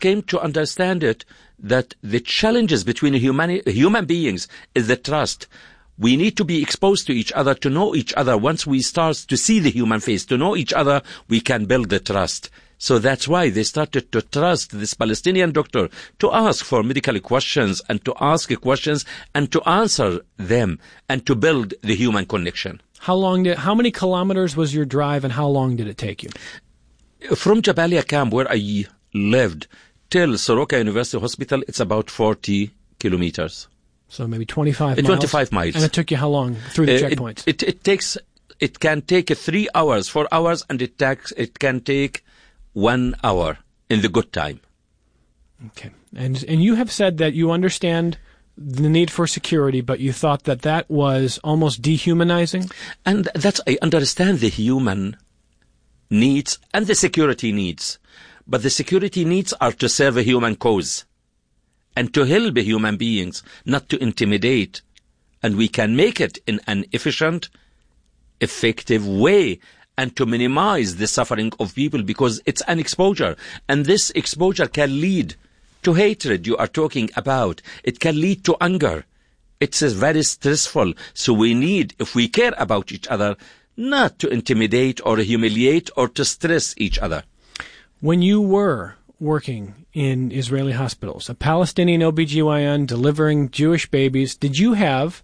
came to understand it, that the challenges between human beings is the trust. We need to be exposed to each other, to know each other. Once we start to see the human face, to know each other, we can build the trust. So that's why they started to trust this Palestinian doctor to ask for medical questions and to ask questions and to answer them and to build the human connection. How many kilometers was your drive and how long did it take you? From Jabalia camp, where I lived, till Soroka University Hospital, it's about 40 kilometers. So maybe 25 miles? 25 miles. And it took you how long through the checkpoints? It can take 3 hours, 4 hours, and it can take 1 hour in the good time. Okay. And you have said that you understand the need for security, but you thought that was almost dehumanizing? And I understand the human needs and the security needs. But the security needs are to serve a human cause and to help human beings, not to intimidate. And we can make it in an efficient, effective way and to minimize the suffering of people, because it's an exposure. And this exposure can lead to hatred you are talking about. It can lead to anger. It's very stressful. So we need, if we care about each other, not to intimidate or humiliate or to stress each other. When you were working in Israeli hospitals, a Palestinian OBGYN delivering Jewish babies, did you have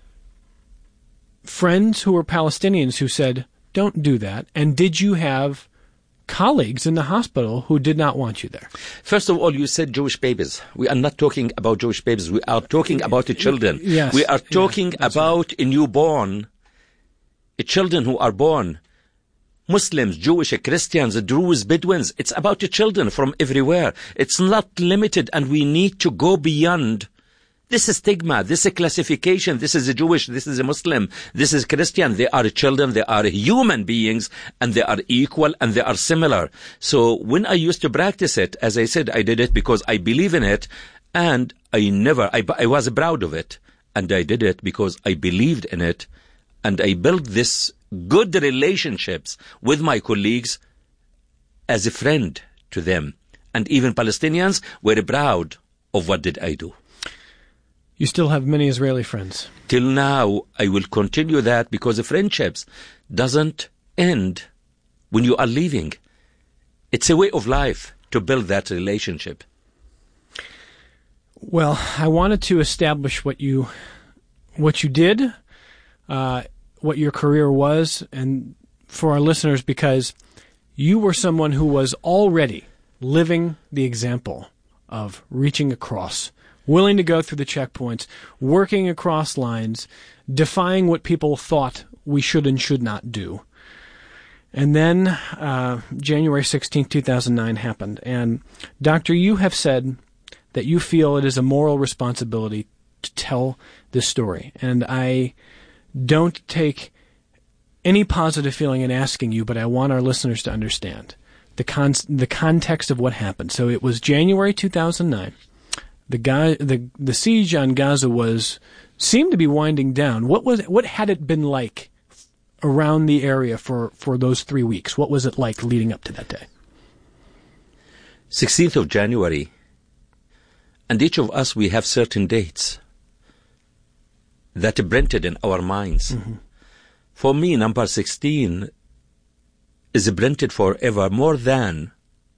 friends who were Palestinians who said, don't do that? And did you have colleagues in the hospital who did not want you there? First of all, you said Jewish babies. We are not talking about Jewish babies. We are talking about the children. Yes. We are talking about a newborn, children who are born. Muslims, Jewish, Christians, Druze, Bedouins. It's about the children from everywhere. It's not limited, and we need to go beyond this stigma, this classification. This is a Jewish, this is a Muslim, this is Christian. They are children, they are human beings, and they are equal and they are similar. So when I used to practice it, as I said, I did it because I believe in it, and I was proud of it, and I did it because I believed in it, and I built this good relationships with my colleagues as a friend to them. And even Palestinians were proud of what did I do. You still have many Israeli friends? Till now, I will continue that, because the friendships doesn't end when you are leaving. It's a way of life to build that relationship. Well, I wanted to establish what you did, what your career was, and for our listeners, because you were someone who was already living the example of reaching across, willing to go through the checkpoints, working across lines, defying what people thought we should and should not do. And then January 16, 2009 happened. And, Doctor, you have said that you feel it is a moral responsibility to tell this story. And I don't take any positive feeling in asking you, but I want our listeners to understand the context of what happened. So it was January 2009. The siege on Gaza seemed to be winding down. What had it been like around the area for those 3 weeks? What was it like leading up to that day? 16th of January. And each of us, we have certain dates that are printed in our minds. Mm-hmm. For me, number 16 is printed forever, more than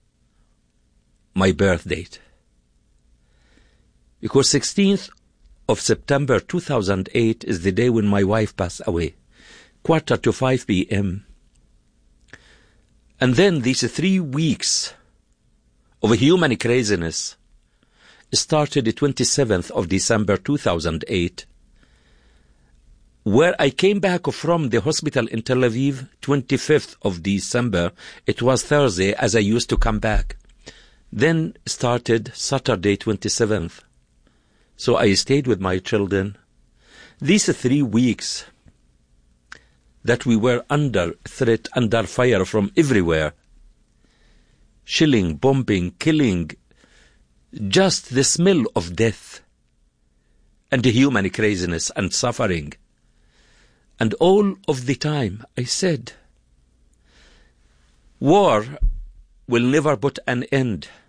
my birth date. Because 16th of September 2008 is the day when my wife passed away, 4:45 p.m. And then these 3 weeks of human craziness started the 27th of December 2008, where I came back from the hospital in Tel Aviv, 25th of December. It was Thursday, as I used to come back. Then started Saturday, 27th. So I stayed with my children. These 3 weeks that we were under threat, under fire from everywhere, shelling, bombing, killing, just the smell of death and the human craziness and suffering. And all of the time I said, war will never put an end